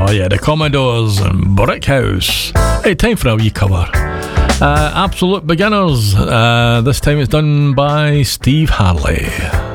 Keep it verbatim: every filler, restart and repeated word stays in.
Oh yeah, the Commodores and Brick House. Hey, time for a wee cover. Uh, Absolute Beginners. Uh, this time it's done by Steve Harley.